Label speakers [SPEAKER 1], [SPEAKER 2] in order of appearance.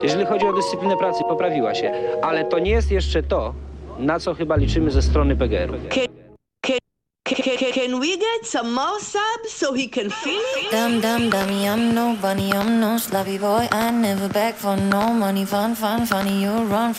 [SPEAKER 1] Jeżeli chodzi o dyscyplinę pracy, poprawiła się, ale to nie jest jeszcze to, na co chyba liczymy ze strony PGR-u.
[SPEAKER 2] Can we get some more subs so he can feel it?
[SPEAKER 3] Dumb, dumb, dummy, I'm no bunny, I'm no sloppy boy. I never beg for no money, fun, fun, funny, you run from